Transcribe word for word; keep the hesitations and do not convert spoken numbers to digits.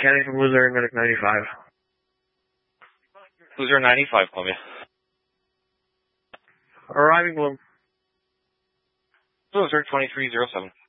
Kenny from Loser and Medic ninety-five. Loser ninety-five, Columbia. Arriving Bloom. Loser twenty-three oh seven.